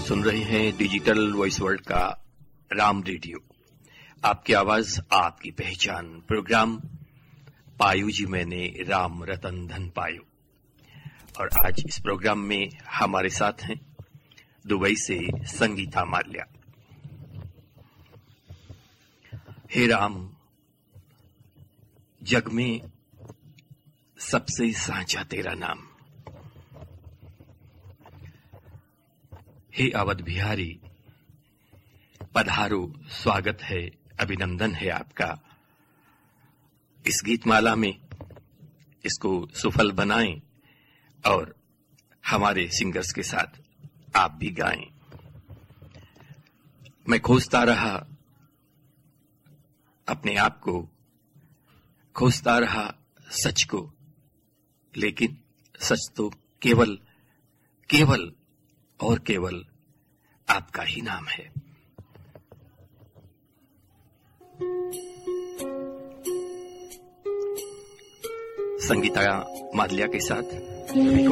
सुन रहे हैं digital voice world का राम रेडियो। आपकी आवाज आपकी पहचान प्रोग्राम पायु जी मैंने राम रतन धन पायो। और आज इस प्रोग्राम में हमारे साथ हैं दुबई से संगीता माल्या। हे राम, जग में सबसे साँचा तेरा नाम। हे अवध बिहारी, पधारो, स्वागत है, अभिनंदन है आपका। इस गीतमाला में इसको सफल बनाएं और हमारे सिंगर्स के साथ आप भी गाएं। मैं खोजता रहा अपने आप को, खोजता रहा सच को, लेकिन सच तो केवल और केवल आपका ही नाम है। संगीता माल्या के साथ